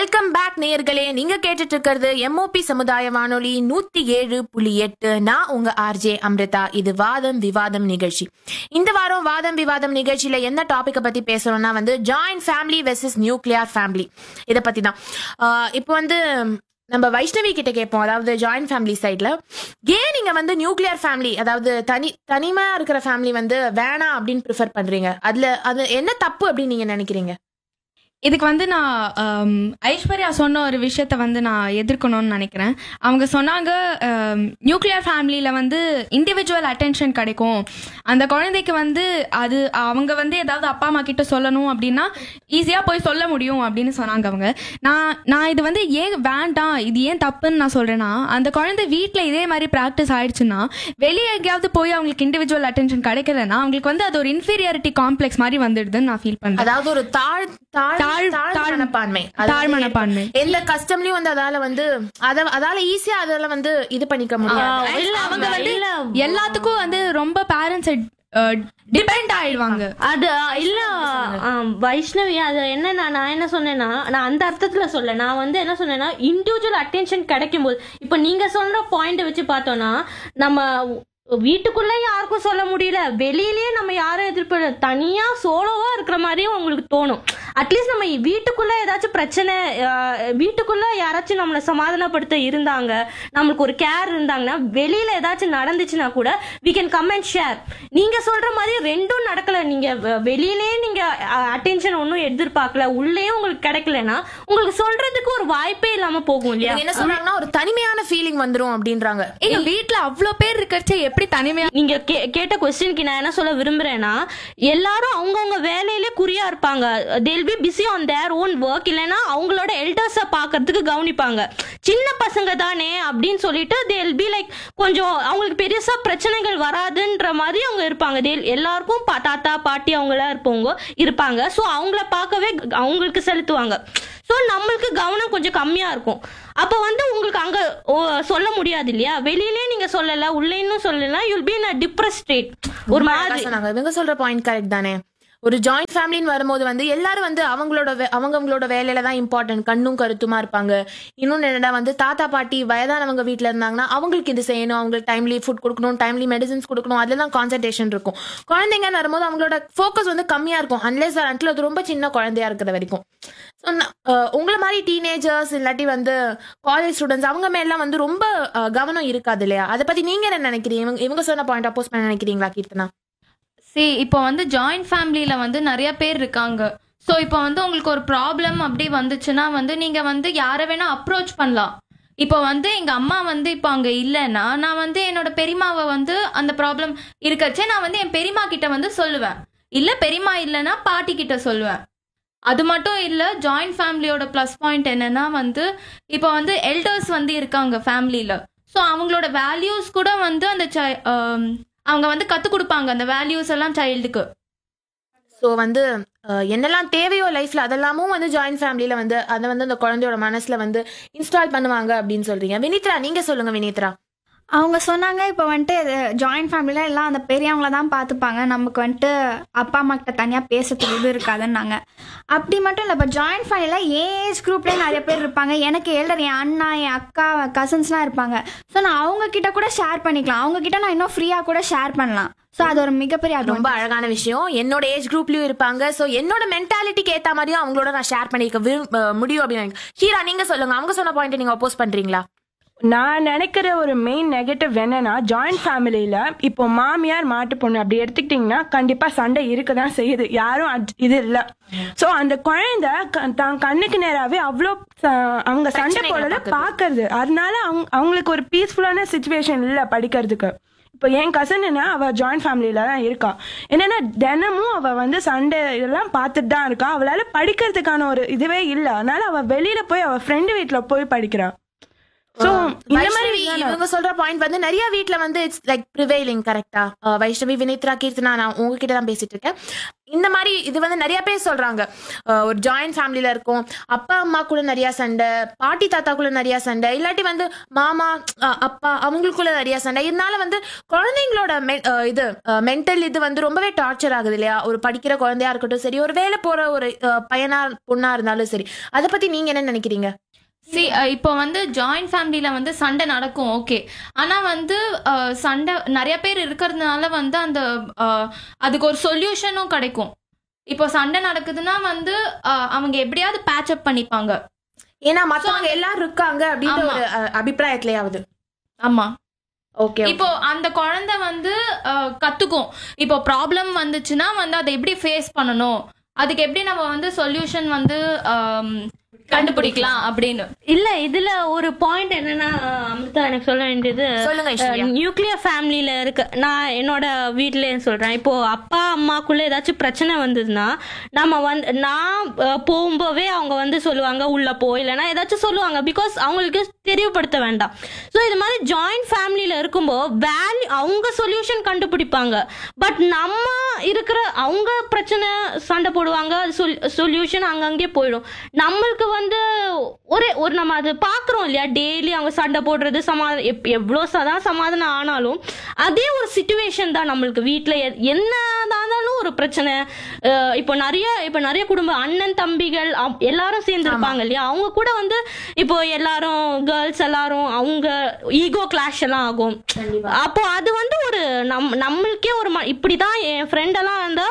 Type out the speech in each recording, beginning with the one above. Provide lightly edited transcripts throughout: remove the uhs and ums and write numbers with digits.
Welcome back நேயர்களே. நீங்க கேட்டுட்டு இருக்கிறது எம்ஓபி சமுதாய வானொலி 107.8. நான் உங்க ஆர்ஜே அம்ரிதா. இது வாதம் விவாதம் நிகழ்ச்சி. இந்த வாரம் வாதம் விவாதம் நிகழ்ச்சியில என்ன டாபிக்கை பத்தி பேசணும்னா joint family versus nuclear family. இதை பத்தி தான் இப்போ நம்ம வைஷ்ணவி கிட்ட கேட்போம். அதாவது ஜாயிண்ட் ஃபேமிலி சைட்ல ஏன் நீங்க நியூக்ளியர் ஃபேமிலி, அதாவது தனிமையா இருக்கிற ஃபேமிலி வேணாம் அப்படின்னு ப்ரிஃபர் பண்றீங்க? அது என்ன தப்பு அப்படின்னு நீங்க நினைக்கிறீங்க? இதுக்கு நான் ஐஸ்வர்யா சொன்ன ஒரு விஷயத்த நான் எதிர்க்கணும்னு நினைக்கிறேன். அவங்க சொன்னாங்க நியூக்ளியர் ஃபேமிலியில இண்டிவிஜுவல் அட்டென்ஷன் கிடைக்கும், அந்த குழந்தைக்கு அது அவங்க ஏதாவது அப்பா அம்மா கிட்ட சொல்லணும் அப்படின்னா ஈஸியா போய் சொல்ல முடியும் அப்படின்னு சொன்னாங்க அவங்க. நான் இது ஏன் வேண்டாம், இது ஏன் தப்புன்னு நான் சொல்றேன்னா, அந்த குழந்தை வீட்டில் இதே மாதிரி ப்ராக்டிஸ் ஆயிடுச்சுன்னா வெளியே எங்கேயாவது போய் அவங்களுக்கு இண்டிவிஜுவல் அட்டென்ஷன் கிடைக்கலன்னா அவங்களுக்கு அது ஒரு இன்ஃபீரியாரிட்டி காம்ப்ளெக்ஸ் மாதிரி வந்துடுதுன்னு நான் ஃபீல் பண்றேன். அதாவது ஒரு தாழ்மனப்பான்மை, எல்லா கஷ்டம்லயும் அதால ஈஸியா இது பண்ணிக்க முடியாது. அவங்க எல்லாத்துக்கும் ரொம்ப பேரண்ட்ஸ் டிபெண்ட் ஆயிடுவாங்க. அது இல்ல வைஷ்ணவி, அது என்ன நான் என்ன சொன்னேன்னா, நான் அந்த அர்த்தத்துல சொல்ல, நான் என்ன சொன்னேன்னா இண்டிவிஜுவல் அட்டென்ஷன் கிடைக்கும் போது, இப்ப நீங்க சொல்ற பாயிண்ட் வச்சு பார்த்தோம்னா, நம்ம வீட்டுக்குள்ள யாருக்கும் சொல்ல முடியல, வெளியிலேயே நம்ம யாரும் எதிர்ப்பு தனியா சோலோவா இருக்கிற மாதிரியும் உங்களுக்கு தோணும். அட்லீஸ்ட் நம்ம வீட்டுக்குள்ள ஏதாச்சும் பிரச்சனை, வீட்டுக்குள்ள யாராச்சும் நம்மளை சமாதானப்படுத்த இருந்தாங்க, நம்மளுக்கு ஒரு கேர் இருந்தாங்கன்னா, வெளியில ஏதாச்சும் நடந்துச்சுன்னா கூட we can come and share. நீங்க சொல்ற மாதிரி ரெண்டும் நடக்கல, நீங்க வெளியிலேயே நீங்க அட்டென்ஷன் ஒன்னும் எதிர்பார்க்கல, உள்ளேயும் உங்களுக்கு கிடைக்கலன்னா உங்களுக்கு சொல்றதுக்கு ஒரு வாய்ப்பே இல்லாம போகும் இல்லையா? என்ன சொல்றாங்கன்னா ஒரு தனிமையான ஃபீலிங் வந்துரும் அப்படின்றாங்க. எங்க வீட்டுல அவ்வளவு பேர் இருக்கறச்சே எப்படி தனிமையா? நீங்க கேட்ட क्वेश्चनக்கு நான் என்ன சொல்ல விரும்புறேன்னா, எல்லாரும் அவங்கவுங்க வேலையிலே குறியா இருப்பாங்க. they'll be busy on their own work. இல்லனா அவங்களோட எல்டர்ஸ பார்க்கிறதுக்கு கவனிப்பாங்க. சின்ன பசங்க தானே அப்படின்னு சொல்லிட்டு they'll be like கொஞ்சம் அவங்களுக்கு பெருசா பிரச்சனைகள் வராதுன்ற மாதிரி அவங்க இருப்பாங்க. எல்லாருக்கும் தாத்தா பாட்டி அவங்களா இருப்பாங்க. சோ அவங்கள பார்க்கவே அவங்களுக்கு செலுத்துவாங்க. சோ நம்மளுக்கு கவனம் கொஞ்சம் கம்மியா இருக்கும். அப்ப உங்களுக்கு அங்க சொல்ல முடியாது இல்லையா? வெளியிலே நீங்க சொல்லல, உள்ளேன்னு சொல்லல, you'll be in a depressed state. ஒரு மாதிரி சொன்னாங்க. இவங்க சொல்ற பாயிண்ட் கரெக்ட் தானே. ஒரு ஜாயிண்ட் ஃபேமிலின்னு வரும்போது எல்லாரும் அவங்களோட வேலையில தான் இம்பார்ட்டன்ட், கண்ணும் கருத்துமா இருப்பாங்க. இன்னொன்னு என்னடா தாத்தா பாட்டி வயதானவங்க வீட்டுல இருந்தாங்கன்னா அவங்களுக்கு இது செய்யணும், அவங்களுக்கு டைம்லி ஃபுட் கொடுக்கணும், டைம்லி மெடிசன்ஸ் கொடுக்கணும், அதுல தான் கான்சன்ட்ரேஷன் இருக்கும். குழந்தைங்க வரும்போது அவங்களோட ஃபோக்கஸ் கம்மியா இருக்கும், அன்லெஸ் அன்டில் அது ரொம்ப சின்ன குழந்தையா இருக்கிற வரைக்கும். உங்களை மாதிரி டீனேஜர்ஸ் இல்லாட்டி காலேஜ் ஸ்டூடெண்ட்ஸ் அவங்க மேலாம் ரொம்ப கவனம் இருக்காது இல்லையா? அதை பத்தி நீங்க என்ன நினைக்கிறீங்க? இவங்க சொன்ன பாயிண்ட் அப்போஸ் பண்ண நினைக்கிறீங்களா கீர்த்தனா? இப்போ ஜாயிண்ட் ஃபேமிலியில நிறைய பேர் இருக்காங்க. ஸோ இப்போ உங்களுக்கு ஒரு ப்ராப்ளம் அப்படி வந்துச்சுன்னா நீங்க யாரை வேணா அப்ரோச் பண்ணலாம். இப்போ எங்க அம்மா இப்போ அங்க இல்லைன்னா நான் என்னோட பெரியமாவை அந்த ப்ராப்ளம் இருக்கச்சே நான் என் பெரியமா கிட்ட சொல்லுவேன். இல்ல பெரியமா இல்லைன்னா பாட்டி கிட்ட சொல்லுவேன். அது மட்டும் இல்ல, ஜாயிண்ட் ஃபேமிலியோட பிளஸ் பாயிண்ட் என்னன்னா இப்போ எல்டர்ஸ் இருக்காங்க ஃபேமிலியில. ஸோ அவங்களோட வேல்யூஸ் கூட அந்த அவங்க கத்து கொடுப்பாங்க அந்த வேல்யூஸ் எல்லாம் சைல்டுக்கு. ஸோ என்னெல்லாம் தேவையோ லைஃப்ல அதெல்லாமும் ஜாயிண்ட் ஃபேமிலியில அதை அந்த குழந்தையோட மனசுல இன்ஸ்டால் பண்ணுவாங்க அப்படின்னு சொல்றீங்க. வினித்ரா, நீங்க சொல்லுங்க. வினித்ரா, அவங்க சொன்னாங்க இப்போ ஜாயிண்ட் ஃபேமிலியில் எல்லாம் அந்த பெரியவங்கள தான் பார்த்துப்பாங்க, நமக்கு அப்பா அம்மா கிட்ட தனியாக பேசுறதுக்கு இது இருக்காதுன்னாங்க. அப்படி மட்டும் இல்லை, இப்போ ஜாயிண்ட் ஃபேமிலியில் ஏஜ் குரூப்லேயே நிறைய பேர் இருப்பாங்க. எனக்கு எல்டர், என் அண்ணா, என் அக்கா, கசின்ஸ்லாம் இருப்பாங்க. ஸோ நான் அவங்க கிட்ட கூட ஷேர் பண்ணிக்கலாம், அவங்க கிட்ட நான் இன்னும் ஃப்ரீயாக கூட ஷேர் பண்ணலாம். ஸோ அது ஒரு மிகப்பெரிய ரொம்ப அழகான விஷயம். என்னோட ஏஜ் குரூப்லயும் இருப்பாங்க. ஸோ என்னோட மென்டாலிட்டிக்கு ஏற்ற மாதிரியும் அவங்களோட நான் ஷேர் பண்ணிக்க முடியும் அப்படின்னு. ஷீரா, நீங்க சொல்லுங்க. அவங்க சொன்ன பாயிண்ட் நீங்க அப்போஸ் பண்றீங்களா? நான் நினைக்கிற ஒரு மெயின் நெகட்டிவ் என்னன்னா, ஜாயிண்ட் ஃபேமிலியில இப்போ மாமியார் மாட்டு பொண்ணு அப்படி எடுத்துக்கிட்டீங்கன்னா கண்டிப்பா சண்டை இருக்கதான் செய்யுது, யாரும் இது இல்ல. சோ அந்த குழந்தை தான் கண்ணுக்கு நேராவே அவ்வளோ அவங்க சண்டை போடுறத பாக்குறது, அதனால அவங்களுக்கு ஒரு பீஸ்ஃபுல்லான சிச்சுவேஷன் இல்ல படிக்கிறதுக்கு. இப்போ என் கசன் அவ ஜாயிண்ட் ஃபேமிலியில தான் இருக்கா. என்னன்னா தினமும் அவ சண்டை இதெல்லாம் பார்த்துட்டு தான் இருக்கா. அவளால படிக்கிறதுக்கான ஒரு இதுவே இல்லை. அதனால அவ வெளியில போய் அவ ஃப்ரெண்டு வீட்டுல போய் படிக்கிறா. So, இந்த மாதிரி வைஷ்ணவி, இவங்க சொல்ற பாயிண்ட் வந்து நிறைய வீட்ல வந்து இட்ஸ் லைக் ப்ரிவைலிங். கரெக்டா? வைஷ்ணவி, வினித்ரா, கீர்த்தனா, நான் உங்ககிட்ட தான் பேசிட்டு இருக்கேன். இந்த மாதிரி இது வந்து நிறைய பேர் சொல்றாங்க. ஒரு ஜாயிண்ட் ஃபேமிலியில இருக்கும், அப்பா அம்மா கூட நிறைய சண்டை, பாட்டி தாத்தா கூட நிறைய சண்டை, இல்லாட்டி வந்து மாமா அப்பா அவங்களுக்குள்ள நிறைய சண்டை. இதனால வந்து குழந்தைங்களோட இது மென்டல் இது வந்து ரொம்பவே டார்ச்சர் ஆகுது இல்லையா? ஒரு படிக்கிற குழந்தையா இருக்கட்டும் சரி, ஒரு வேலை போற ஒரு பையனா பொண்ணா இருந்தாலும் சரி. அதை பத்தி நீங்க என்ன நினைக்கிறீங்க? இப்போ வந்து ஜாயிண்ட் ஃபேமிலியில வந்து சண்டை நடக்கும், ஓகே. ஆனா வந்து சண்டை நிறைய பேர் இருக்கிறதுனால வந்து அந்த அதுக்கு ஒரு சொல்யூஷனும் கிடைக்கும். இப்போ சண்டை நடக்குதுன்னா வந்து அவங்க எப்படியாவது பேட்ச் அப் பண்ணிப்பாங்க. ஏன்னா மத்தவங்க எல்லாரும் இருக்காங்க அப்படின்ற ஒரு அபிப்பிராயத்திலேயாவது. ஆமா, ஓகே. இப்போ அந்த குழந்தை வந்து கத்துக்கும். இப்போ ப்ராப்ளம் வந்துச்சுன்னா வந்து அதை எப்படி ஃபேஸ் பண்ணணும், அதுக்கு எப்படி நம்ம வந்து சொல்யூஷன் வந்து கண்டுபிடிக்கலாம் அப்படின்னு. இல்ல இதுல ஒரு பாயிண்ட் என்னன்னா அமிர்தா எனக்கு சொல்ல வேண்டியது, நியூக்ளியர் ஃபேமிலியில இருக்கு. நான் என்னோட வீட்ல சொல்றேன், இப்போ அப்பா அம்மாக்குள்ள ஏதாச்சும் பிரச்சனை வந்ததுன்னா நம்ம வந்து நான் போகும்போதே அவங்க வந்து சொல்லுவாங்க உள்ள போ, இல்லைன்னா ஏதாச்சும் சொல்லுவாங்க, பிகாஸ் அவங்களுக்கு தெரியப்படுத்த வேண்டாம். ஸோ இது மாதிரி ஜாயிண்ட் ஃபேமிலியில இருக்கும்போது அவங்க சொல்யூஷன் கண்டுபிடிப்பாங்க. பட் நம்ம இருக்கிற அவங்க பிரச்சனை சண்டை போடுவாங்க, சொல்யூஷன் அங்கங்கே போயிடும். நம்மளுக்கு வந்து ஒரு நம்ம அது பாக்குறோம் இல்லையா, டெய்லி அவங்க சண்டை போடுறது, எவ்வளோ சமாதானம் ஆனாலும் அதே ஒரு சிச்சுவேஷன் தான் நம்மளுக்கு. வீட்டுல என்னதானாலும் ஒரு பிரச்சனை. இப்போ நிறைய குடும்பம் அண்ணன் தம்பிகள் எல்லாரும் சேர்ந்து இருப்பாங்க இல்லையா, அவங்க கூட வந்து இப்போ எல்லாரும் கேர்ள்ஸ் எல்லாரும் அவங்க ஈகோ கிளாஷ் எல்லாம் ஆகும். அப்போ அது வந்து ஒரு நம்மளுக்கே ஒரு இப்படிதான் என் ஃப்ரெண்ட் எல்லாம் இருந்தா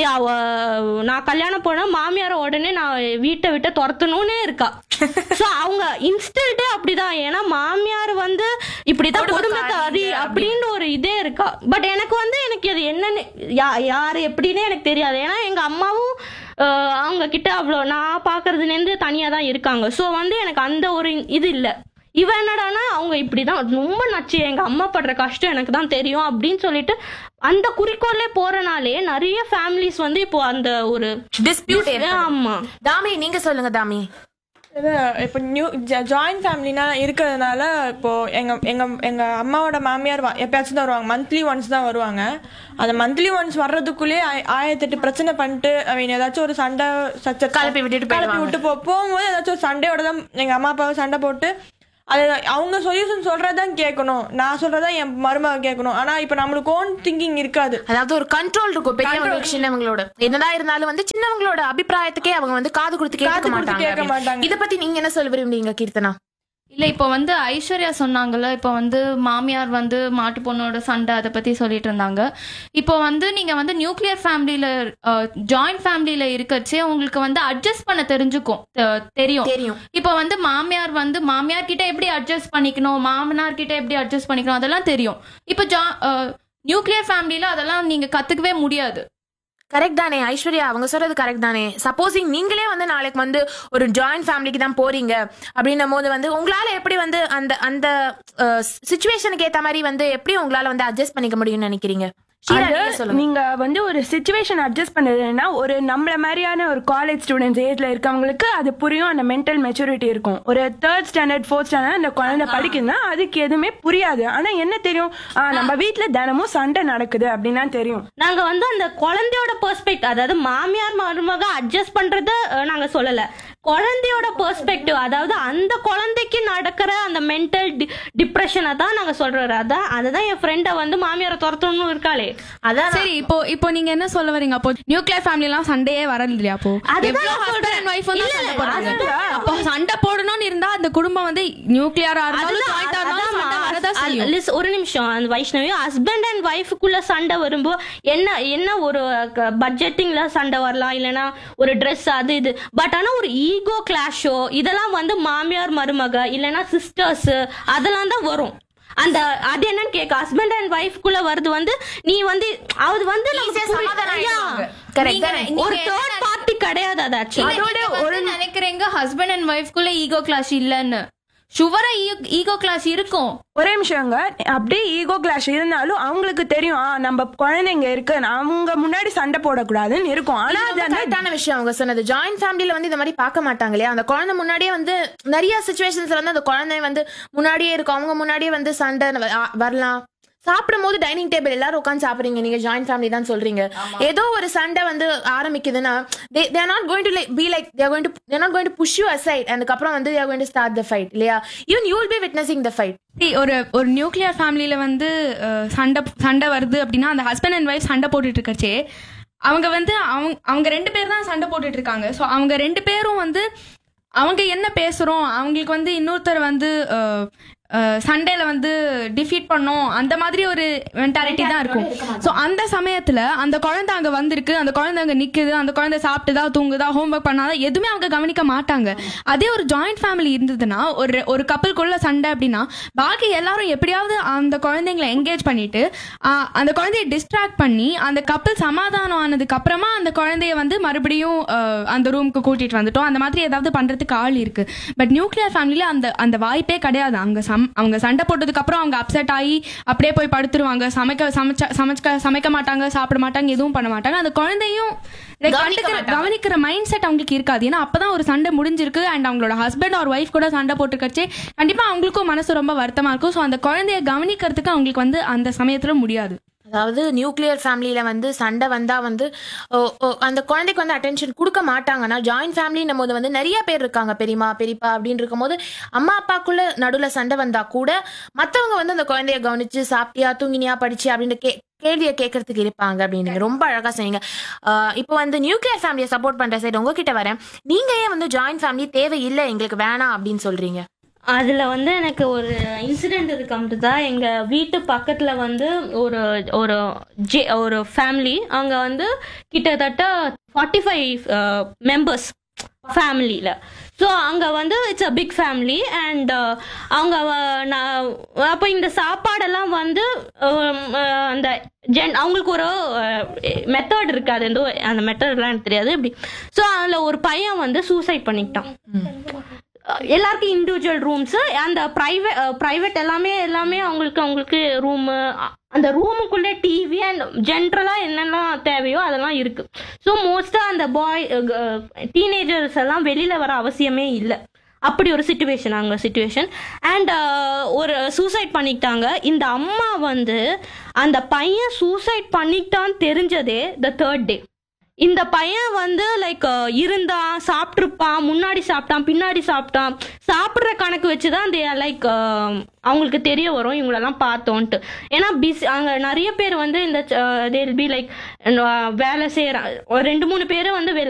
நான் கல்யாணம் போனா மாமியார உடனே நான் வீட்டை விட்டு துரத்தணும்னே இருக்கா. சோ அவங்க இன்ஸ்டன்டே அப்படிதான். ஏன்னா மாமியார் வந்து இப்படிதான் குடும்பத்தாரி அப்படின்னு ஒரு இதே இருக்கா. பட் எனக்கு வந்து எனக்கு அது என்னன்னு யாரு எப்படின்னு எனக்கு தெரியாது. ஏன்னா எங்க அம்மாவும் அவங்க கிட்ட அவ்வளோ நான் பாக்குறதுலேருந்து தனியா தான் இருக்காங்க. சோ வந்து எனக்கு அந்த ஒரு இது இல்லை. இவன் என்னடானா அவங்க இப்படிதான் ரொம்ப நச்சு, எங்க அம்மா படுற கஷ்டம் எனக்கு தான் தெரியும் அப்படின்னு சொல்லிட்டு அந்த குறிக்கோள்ல போறனாலே நிறைய ஃபேமிலிஸ் வந்து இப்போ அந்த ஒரு டிஸ்பியூட். ஆமா. தாமி, நீங்க சொல்லுங்க தாமி. இப்போ ஜாயிண்ட் ஃபேமிலினா இருக்கிறதுனால இப்போ எங்க அம்மாவோட மாமியார் எப்பயாச்சும் தான் வருவாங்க, மந்த்லி ஒன்ஸ் தான் வருவாங்க. அந்த மந்த்லி ஒன்ஸ் வர்றதுக்குள்ளே 1008 பிரச்சனை பண்ணிட்டு ஏதாச்சும் ஒரு சண்டை கலப்பி விட்டு போகும்போது ஏதாச்சும் ஒரு சண்டையோட தான் எங்க அம்மா அப்பாவை சண்டை போட்டு அது அவங்க சொல்யூஷன் சொல்றதான் கேட்கணும், நான் சொல்றதா என் மருமக கேட்கணும். ஆனா இப்ப நம்மளுக்கு ஓன் திங்கிங் இருக்காது. அதாவது ஒரு கண்ட்ரோல் இருக்கும் பெரியவங்களுக்கு சின்னவங்களோட. என்னதான் இருந்தாலும் வந்து சின்னவங்களோட அபிப்பிராயத்துக்கே அவங்க வந்து காது கொடுத்து கேட்க மாட்டாங்க. இத பத்தி நீங்க என்ன சொல்ல விரும்புறீங்க கீர்த்தனா? இல்ல இப்போ வந்து ஐஸ்வர்யா சொன்னாங்கல்ல, இப்போ வந்து மாமியார் வந்து மாட்டு பொண்ணோட சண்டை அதை பத்தி சொல்லிட்டு இருந்தாங்க. இப்போ வந்து நீங்க வந்து நியூக்ளியர் ஃபேமிலியில ஜாயிண்ட் ஃபேமிலியில இருக்கச்சே உங்களுக்கு வந்து அட்ஜஸ்ட் பண்ண தெரியும். இப்போ வந்து மாமியார் கிட்ட எப்படி அட்ஜஸ்ட் பண்ணிக்கணும், மாமனார் கிட்ட எப்படி அட்ஜஸ்ட் பண்ணிக்கணும் அதெல்லாம் தெரியும். இப்போ நியூக்ளியர் ஃபேமிலியில அதெல்லாம் நீங்க கத்துக்கவே முடியாது. கரெக்ட் தானே ஐஸ்வர்யா? அவங்க சொல்றது கரெக்ட் தானே? சப்போஸிங் நீங்களே வந்து நாளைக்கு வந்து ஒரு ஜாயிண்ட் ஃபேமிலிக்கு தான் போறீங்க அப்படின்னும் போது வந்து உங்களால எப்படி வந்து அந்த அந்த சிச்சுவேஷனுக்கு ஏத்த மாதிரி வந்து எப்படி உங்களால வந்து அட்ஜஸ்ட் பண்ணிக்க முடியும்னு நினைக்கிறீங்க? நீங்க வந்து ஒரு சிச்சுவேஷன் அட்ஜஸ்ட் பண்றதுன்னா ஒரு நம்மள மாதிரியான ஒரு காலேஜ் ஸ்டூடெண்ட்ஸ் ஏஜ்ல இருக்கவங்களுக்கு அது புரியும், அந்த மென்டல் மெச்சூரிட்டி இருக்கும். ஒரு 3rd ஸ்டாண்டர்ட் 4th ஸ்டாண்டர்ட் அந்த குழந்தை படிக்குதுன்னா அதுக்கு எதுவுமே புரியாது. ஆனா என்ன தெரியும், நம்ம வீட்டுல தினமும் சண்டை நடக்குது அப்படின்னா தெரியும். நாங்க வந்து அந்த குழந்தையோட பெர்ஸ்பெக்டிவ், அதாவது மாமியார் மருமக அட்ஜஸ்ட் பண்றத நாங்க சொல்லல, குழந்தையோட பெர்ஸ்பெக்டிவ், அதாவது அந்த குழந்தைக்கு நடக்கிற அந்த மென்டல் டிப்ரெஷனை தான் நாங்க சொல்றோம். அதுதான் என் ஃப்ரெண்ட வந்து மாமியாரை துரத்தணும்னு இருக்காளே. அதான் சரி. இப்போ நீங்க என்ன சொல்ல வரீங்க? அப்போ நியூக்ளியர் ஃபேமிலி எல்லாம் சண்டையே வரது இல்லையா? அப்போ அப்போ சண்டை போடணும்னு இருந்தா அந்த குடும்பம் வந்து நியூக்ளியரா இருந்தாலும் ஒரு நிமிஷம், அந்த வைஷ்ணவி ஹஸ்பண்ட் அண்ட் ஒய்ஃபுக்குள்ள சண்டை வரும்போது என்ன ஒரு பட்ஜெட்டிங்ல சண்டை வரலாம், இல்லைன்னா ஒரு ட்ரெஸ் அது இது. பட் ஆனா ஒரு ஈகோ கிளாஷோ இதெல்லாம் வந்து மாமியார் மருமக இல்லைன்னா சிஸ்டர்ஸ் அதெல்லாம் தான் வரும். அந்த அது என்னன்னு கேட்க ஹஸ்பண்ட் அண்ட் ஒய்ஃப்குள்ள வருது வந்து நீ வந்து அது வந்து ஒரு தேர்ட் பார்ட்டி கிடையாது. அது நினைக்கிறீங்க ஹஸ்பண்ட் அண்ட் ஒய்ஃப்குள்ள ஈகோ கிளாஷ் இல்லன்னு. சுவரா ஈகோ கிளாஸ் இருக்கும். ஒரே நிமிஷங்க, அப்படியே ஈகோ கிளாஷ் இருந்தாலும் அவங்களுக்கு தெரியும் நம்ம குழந்தைங்க இருக்கு, அவங்க முன்னாடி சண்டை போடக்கூடாதுன்னு இருக்கும். ஆனா அது கரெக்டான விஷயம் அவங்க சொன்னது. ஜாயிண்ட் ஃபேமிலில வந்து இந்த மாதிரி பார்க்க மாட்டாங்க இல்லையா? அந்த குழந்தை முன்னாடியே வந்து நிறைய சுச்சுவேஷன்ஸ்ல வந்து அந்த குழந்தை வந்து முன்னாடியே இருக்கும், அவங்க முன்னாடியே வந்து சண்டை வரலாம். சாப்பிடும் போது டைனிங் டேபிள் எல்லாரும் உட்காந்து சாப்பிடுறீங்க, நீங்க ஜாயிண்ட் ஃபேமிலி தான் சொல்றீங்க. ஏதோ ஒரு சண்டை வந்து ஆரம்பிக்குதுன்னா they are not going to be like they're not going to push you aside, அதுக்கப்புறம் வந்து they are going to start the fight இல்லையா? even you will be witnessing the fight. ஒரு நியூக்ளியர் ஃபேமிலியில வந்து சண்டை வருது அப்படின்னா அந்த ஹஸ்பண்ட் அண்ட் ஒய்ஃப் சண்டை போட்டுட்டு இருக்கச்சே அவங்க வந்து அவங்க 2 பேர் தான் சண்டை போட்டுட்டு இருக்காங்க. ஸோ அவங்க 2 பேரும் வந்து அவங்க என்ன பேசுறோம், அவங்களுக்கு வந்து இன்னொருத்தர் வந்து சண்டேல வந்து டிஃபீட் பண்ணோம், அந்த மாதிரி ஒரு மென்டாலிட்டி தான் இருக்கும். ஸோ அந்த சமயத்துல அந்த குழந்தை அங்க வந்திருக்கு, அந்த குழந்தை அங்க நிக்குது, அந்த குழந்தை சாப்பிட்டுதா தூங்குதா ஹோம்ஒர்க் பண்ணாதா எதுவுமே அவங்க கவனிக்க மாட்டாங்க. அதே ஒரு ஜாயிண்ட் ஃபேமிலி இருந்ததுன்னா ஒரு கப்பலுக்குள்ள சண்டை அப்படின்னா பாக்கி எல்லாரும் எப்படியாவது அந்த குழந்தைங்களை என்கேஜ் பண்ணிட்டு அந்த குழந்தைய டிஸ்ட்ராக்ட் பண்ணி அந்த கப்பல் சமாதானம் ஆனதுக்கு அப்புறமா அந்த குழந்தைய வந்து மறுபடியும் அந்த ரூமுக்கு கூட்டிட்டு வந்துட்டோம், அந்த மாதிரி ஏதாவது பண்றதுக்கு ஆள் இருக்கு. பட் நியூக்ளியர் ஃபேமிலியில அந்த வாய்ப்பே கிடையாது. அவங்க சண்டை போட்டதுக்கு அப்புறம் அவங்க அப்செட் ஆகி அப்படியே போய் படுத்துருவாங்க, சமைக்க மாட்டாங்க, சாப்பிட மாட்டாங்க, எதுவும் பண்ண மாட்டாங்க. அந்த குழந்தையும் கவனிக்கிற மைண்ட் செட் அவங்களுக்கு இருக்காது. ஏன்னா அப்பதான் ஒரு சண்டை முடிஞ்சிருக்கு அண்ட் அவங்களோட ஹஸ்பண்ட் ஒரு ஒய்ஃப் கூட சண்டை போட்டுக்கச்சே கண்டிப்பா அவங்களுக்கும் மனசு ரொம்ப வருத்தமா இருக்கும். ஸோ அந்த குழந்தைய கவனிக்கிறதுக்கு அவங்களுக்கு வந்து அந்த சமயத்துல முடியாது. அதாவது நியூக்ளியர் ஃபேமிலியில வந்து சண்டை வந்தா வந்து அந்த குழந்தைக்கு வந்து அட்டென்ஷன் கொடுக்க மாட்டாங்கன்னா, ஜாயிண்ட் ஃபேமிலின்னும் போது வந்து நிறைய பேர் இருக்காங்க, பெரியமா பெரியப்பா அப்படின்னு இருக்கும் போது அம்மா அப்பாக்குள்ள நடுவில் சண்டை வந்தா கூட மற்றவங்க வந்து அந்த குழந்தைய கவனிச்சு சாப்பிட்டியா தூங்கினியா படிச்சு அப்படின்னு கேள்வியை கேட்கறதுக்கு இருப்பாங்க அப்படின்னு ரொம்ப அழகா சொன்னீங்க. இப்போ வந்து நியூக்ளியர் ஃபேமிலியை சப்போர்ட் பண்ற சைடு உங்ககிட்ட வரேன். நீங்க ஏன் வந்து ஜாயிண்ட் ஃபேமிலி தேவையில்லை எங்களுக்கு வேணாம் அப்படின்னு சொல்றீங்க? அதில் வந்து எனக்கு ஒரு இன்சிடெண்ட் இருக்கு அம்ருதா. எங்கள் வீட்டு பக்கத்தில் வந்து ஒரு ஃபேமிலி, அவங்க வந்து கிட்டத்தட்ட 45 மெம்பர்ஸ் ஃபேமிலியில். ஸோ அங்கே வந்து it's a big family and அவங்க அப்போ இந்த சாப்பாடெல்லாம் வந்து அந்த அவங்களுக்கு ஒரு மெத்தட் இருக்கு, அது எந்த அந்த மெத்தட்லாம் எனக்கு தெரியாது இப்படி. ஸோ அதில் ஒரு பையன் வந்து சூசைட் பண்ணிக்கிட்டான். எல்லாருக்கும் இண்டிவிஜுவல் ரூம்ஸ், அந்த பிரைவேட் எல்லாமே அவங்களுக்கு ரூமு, அந்த ரூமுக்குள்ளே டிவி அண்ட் ஜென்ரலாக என்னெல்லாம் தேவையோ அதெல்லாம் இருக்கு. ஸோ மோஸ்ட்டாக அந்த டீனேஜர்ஸ் எல்லாம் வெளியில வர அவசியமே இல்லை. அப்படி ஒரு சுச்சுவேஷன் அண்ட் ஒரு சூசைட் பண்ணிக்கிட்டாங்க. இந்த அம்மா வந்து அந்த பையன் சூசைட் பண்ணிக்கிட்டான்னு தெரிஞ்சதே the 3rd day. இந்த பையன் வந்து லைக் இருந்தான், சாப்பிட்ருப்பான், முன்னாடி சாப்பிட்டான், பின்னாடி சாப்பிட்டான், சாப்பிட்ற கணக்கு வச்சுதான் அந்த லைக் அவங்களுக்கு தெரிய வரும் இவங்களெல்லாம் பார்த்தோன்ட்டு. ஏன்னா அங்கே நிறைய பேர் வந்து இந்த லைக் வேலை செய்யறாங்க, 2-3 பேர் வந்து